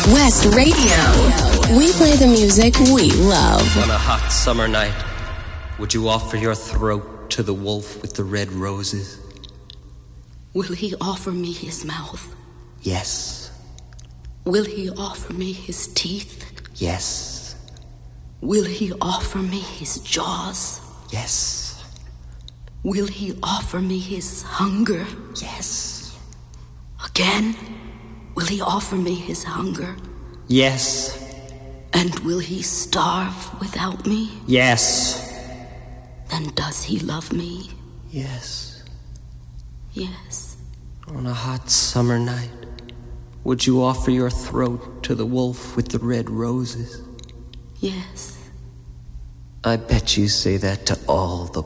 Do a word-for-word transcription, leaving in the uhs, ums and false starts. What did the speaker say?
West Radio. We play the music we love. On a hot summer night, would you offer your throat to the wolf with the red roses? Will he offer me his mouth? Yes. Will he offer me his teeth? Yes. Will he offer me his jaws? Yes. Will he offer me his hunger? Yes. Again? Will he offer me his hunger? Yes. And will he starve without me? Yes. Then does he love me? Yes. Yes. On a hot summer night, would you offer your throat to the wolf with the red roses? Yes. I bet you say that to all the